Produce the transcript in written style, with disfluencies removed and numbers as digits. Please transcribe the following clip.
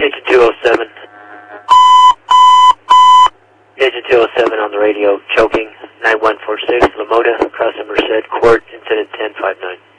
Engine 207. Engine 207 on the radio, choking, 9146, Lamoda, crossing Merced, Court, incident 1059.